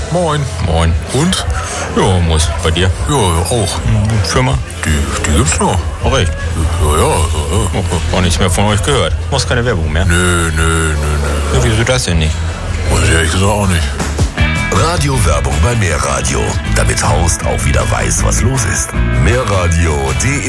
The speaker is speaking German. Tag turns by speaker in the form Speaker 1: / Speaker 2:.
Speaker 1: Moin.
Speaker 2: Moin.
Speaker 1: Und?
Speaker 2: Ja, muss. Bei dir?
Speaker 1: Ja, auch.
Speaker 2: Firma?
Speaker 1: Die gibt's noch.
Speaker 2: Auch recht.
Speaker 1: Ja.
Speaker 2: Auch nichts mehr von euch gehört. Muss keine Werbung mehr.
Speaker 1: Nö.
Speaker 2: Ja, wieso das denn nicht?
Speaker 1: Weiß ich ehrlich gesagt auch nicht.
Speaker 3: Radiowerbung bei Mehrradio, damit Horst auch wieder weiß, was los ist. Mehrradio.de